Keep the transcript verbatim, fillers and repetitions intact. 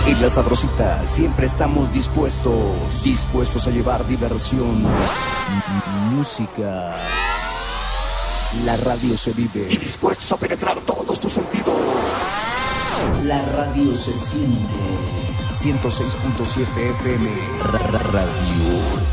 En La Sabrosita siempre estamos dispuestos, dispuestos a llevar diversión, música. La radio se vive y dispuestos a penetrar todos tus sentidos. La radio se siente. ciento seis punto siete F M Radio.